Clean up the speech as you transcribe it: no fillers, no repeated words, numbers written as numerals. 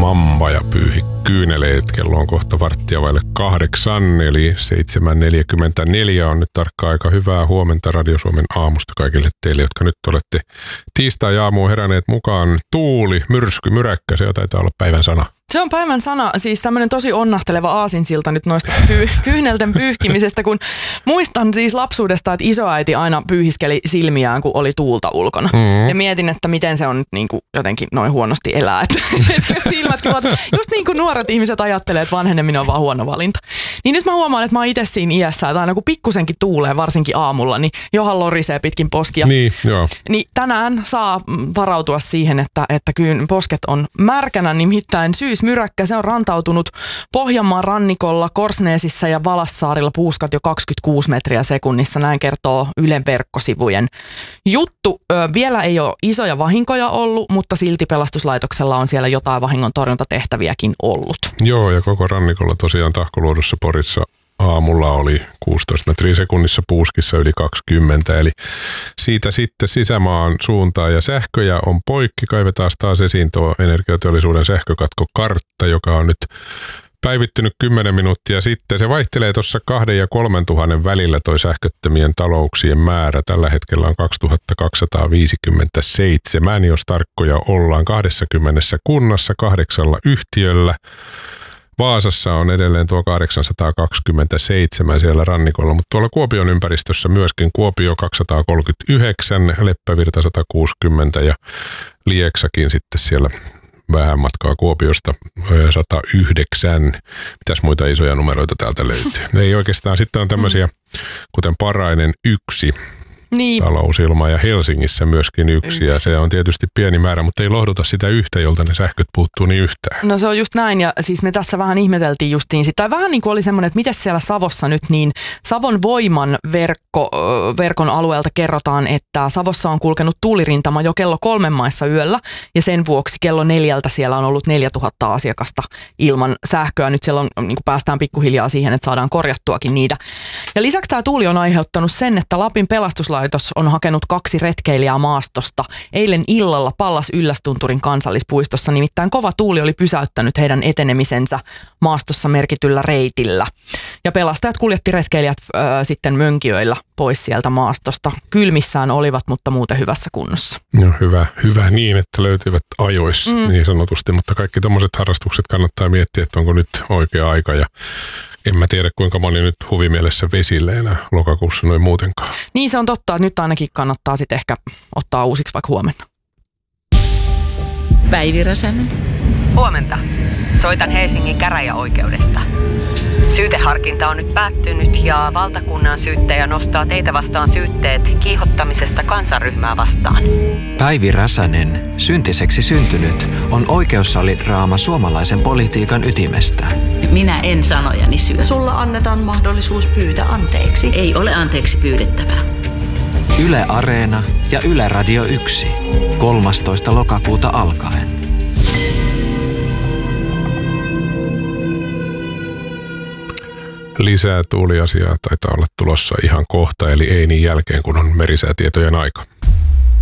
Mamba ja pyyhi kyyneleet. Kello on kohta 7:15, eli 7:44 on nyt tarkka aika. Hyvää huomenta Radio Suomen aamusta kaikille teille, jotka nyt olette tiistai-aamuun heränneet mukaan. Tuuli, myrsky, myräkkä, se taitaa olla päivän sana. Se on päivän sana, siis tämmöinen tosi onnahteleva aasinsilta nyt noista kyynelten pyyhkimisestä, kun muistan siis lapsuudesta, että isoäiti aina pyyhiskeli silmiään, kun oli tuulta ulkona. Mm-hmm. Ja mietin, että miten se on nyt niin kuin jotenkin noin huonosti elää, että silmätkin ovat, just niin kuin nuoret ihmiset ajattelee, että vanheneminen on vaan huono valinta. Niin nyt mä huomaan, että mä oon itse siinä iässä, että aina kun pikkusenkin tuulee, varsinkin aamulla, niin johan lorisee pitkin poskia. Niin, joo. Niin tänään saa varautua siihen, että posket on märkänä, nimittäin syysmyräkkä. Se on rantautunut Pohjanmaan rannikolla, Korsneesissä ja Valassaarilla puuskat jo 26 metriä sekunnissa. Näin kertoo Ylen verkkosivujen juttu. Vielä ei ole isoja vahinkoja ollut, mutta silti pelastuslaitoksella on siellä jotain vahingontorjuntatehtäviäkin ollut. Joo, ja koko rannikolla tosiaan Tahkoluodossa Porissa aamulla oli 16 metriä sekunnissa, puuskissa yli 20, eli siitä sitten sisämaan suuntaan ja sähköjä on poikki. Kaivetaan taas esiin tuo energiateollisuuden sähkökatkokartta, joka on nyt päivittynyt 10 minuuttia sitten. Se vaihtelee tuossa 2 000 ja 3 000 välillä toi sähköttömien talouksien määrä. Tällä hetkellä on 2257, jos tarkkoja ollaan 20 kunnassa, 8 yhtiöllä. Vaasassa on edelleen tuo 827 siellä rannikolla, mutta tuolla Kuopion ympäristössä myöskin Kuopio 239, Leppävirta 160 ja Lieksakin sitten siellä vähän matkaa Kuopiosta 109. Mitäs muita isoja numeroita täältä löytyy? Ei oikeastaan. Sitten on tämmöisiä, kuten Parainen 1. Niin. Talousilma ja Helsingissä myöskin yksi. Ja se on tietysti pieni määrä, mutta ei lohduta sitä yhtä, jolta ne sähköt puuttuu niin yhtään. No se on just näin, ja siis me tässä vähän ihmeteltiin justiin sitä. Vähän niin kuin oli semmoinen, että miten siellä Savossa nyt, niin Savon Voiman verkon alueelta kerrotaan, että Savossa on kulkenut tuulirintama jo kello 3 maissa yöllä, ja sen vuoksi kello 4 siellä on ollut 4000 asiakasta ilman sähköä. Nyt siellä on, niin kuin päästään pikkuhiljaa siihen, että saadaan korjattuakin niitä. Ja lisäksi tämä tuuli on aiheuttanut sen, että Lapin pelastuslaitos on hakenut 2 retkeilijää maastosta eilen illalla Pallas-Yllästunturin kansallispuistossa. Nimittäin kova tuuli oli pysäyttänyt heidän etenemisensä maastossa merkityllä reitillä. Ja pelastajat kuljetti retkeilijät sitten mönkijöillä pois sieltä maastosta. Kylmissään olivat, mutta muuten hyvässä kunnossa. No hyvä niin, että löytyivät ajoissa niin sanotusti, mutta kaikki tommoset harrastukset kannattaa miettiä, että onko nyt oikea aika ja en mä tiedä, kuinka moni nyt huvimielessä vesille enää lokakuussa noin muutenkaan. Niin se on totta, että nyt ainakin kannattaa sitten ehkä ottaa uusiksi vaikka huomenna. Päivi Räsänen. Huomenta. Soitan Helsingin käräjäoikeudesta. Syyteharkinta on nyt päättynyt ja valtakunnan syyttäjä nostaa teitä vastaan syytteet kiihottamisesta kansanryhmää vastaan. Päivi Räsänen, syntiseksi syntynyt, on oikeussalidraama suomalaisen politiikan ytimestä. Minä en sanojani syö. Sulla annetaan mahdollisuus pyytää anteeksi. Ei ole anteeksi pyydettävää. Yle Areena ja Yle Radio 1. 13. lokakuuta alkaen. Lisää tuuliasiaa taitaa olla tulossa ihan kohta, eli ei niin jälkeen, kun on merisäätietojen aika.